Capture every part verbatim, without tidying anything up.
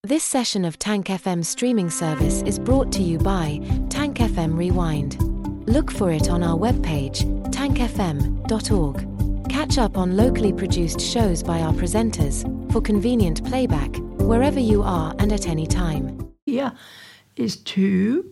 This session of Tank F M streaming service is brought to you by Tank F M Rewind. Look for it on our webpage, tank f m dot org. Catch up on locally produced shows by our presenters for convenient playback wherever you are and at any time. Here is to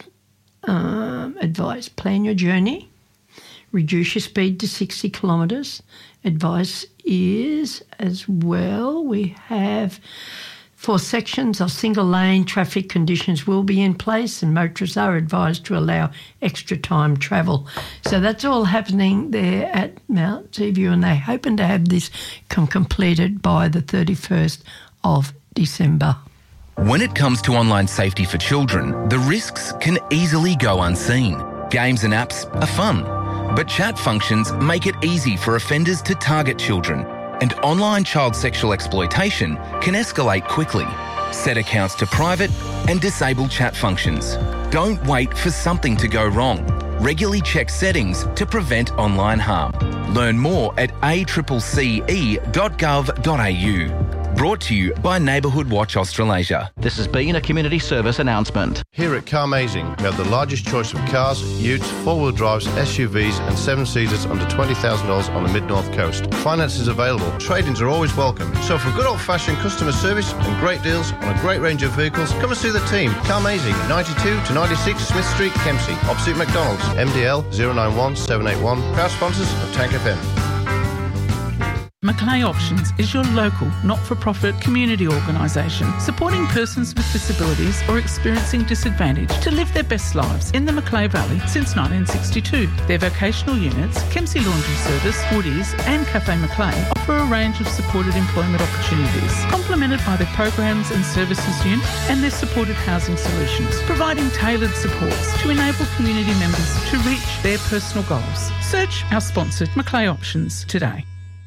um, advise, plan your journey, reduce your speed to sixty kilometres. Advice is as well, we have four sections of single lane traffic conditions will be in place and motorists are advised to allow extra time travel. So that's all happening there at Mount Seaview, and they're hoping to have this come completed by the thirty-first of December. When it comes to online safety for children, the risks can easily go unseen. Games and apps are fun, but chat functions make it easy for offenders to target children. And online child sexual exploitation can escalate quickly. Set accounts to private and disable chat functions. Don't wait for something to go wrong. Regularly check settings to prevent online harm. Learn more at a c c c e dot gov dot a u. Brought to you by Neighbourhood Watch Australasia. This has been a community service announcement. Here at Carmazing, we have the largest choice of cars, utes, four-wheel drives, S U Vs and seven-seaters under twenty thousand dollars on the Mid-North Coast. Finance is available. Trade-ins are always welcome. So for good old-fashioned customer service and great deals on a great range of vehicles, come and see the team. Carmazing, ninety-two to ninety-six Smith Street, Kempsey, opposite McDonald's. M D L zero nine one seven eight one. Proud sponsors of Tank F M. Macleay Options is your local, not-for-profit community organisation supporting persons with disabilities or experiencing disadvantage to live their best lives in the Macleay Valley since nineteen sixty-two. Their vocational units, Kempsey Laundry Service, Woodies and Cafe Macleay offer a range of supported employment opportunities, complemented by their programs and services unit and their supported housing solutions, providing tailored supports to enable community members to reach their personal goals. Search our sponsored Macleay Options today.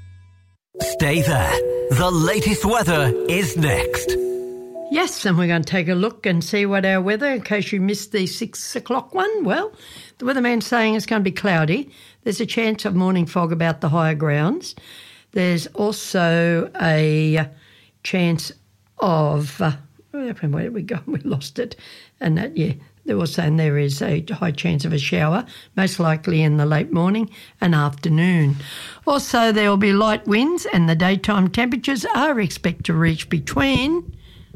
Stay there. The latest weather is next. Yes, and we're going to take a look and see what our weather, in case you missed the six o'clock one. Well, the weatherman's saying it's going to be cloudy. There's a chance of morning fog about the higher grounds. There's also a chance of, uh, where did we go? We lost it. And that, yeah, they were saying there is a high chance of a shower, most likely in the late morning and afternoon. Also, there will be light winds and the daytime temperatures are expected to reach between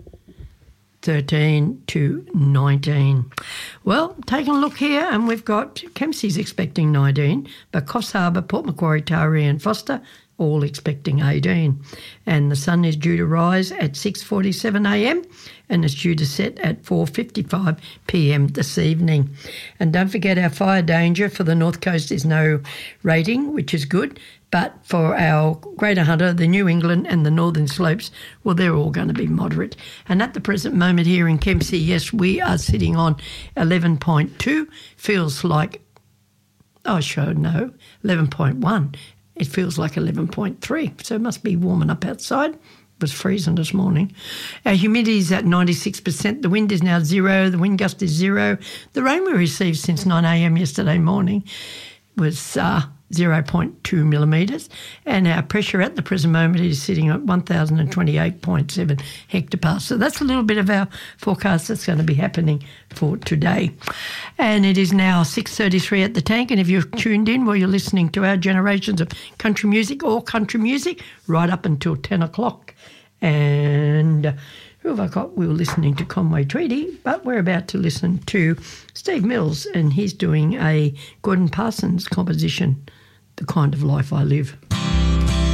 thirteen to nineteen. Well, taking a look here, and we've got Kempsey's expecting nineteen, but Coffs Harbour, Port Macquarie, Taree and Foster all expecting eighteen. And the sun is due to rise at six forty-seven a m and it's due to set at four fifty-five p m this evening. And don't forget, our fire danger for the North Coast is no rating, which is good. But for our Greater Hunter, the New England and the Northern Slopes, well, they're all going to be moderate. And at the present moment here in Kempsey, yes, we are sitting on eleven point two. Feels like, oh, sure, no, eleven point one. It feels like eleven point three, so it must be warming up outside. It was freezing this morning. Our humidity is at ninety-six percent. The wind is now zero. The wind gust is zero. The rain we received since nine a m yesterday morning was uh, zero point two millimetres, and our pressure at the present moment is sitting at one thousand twenty-eight point seven hectopascals. So that's a little bit of our forecast that's going to be happening for today. And it is now six thirty-three at the Tank, and if you've tuned in, well, you're listening to our generations of country music, all country music, right up until ten o'clock. And who have I got? We were listening to Conway Tweedy, but we're about to listen to Steve Mills, and he's doing a Gordon Parsons composition, The Kind of Life I Live.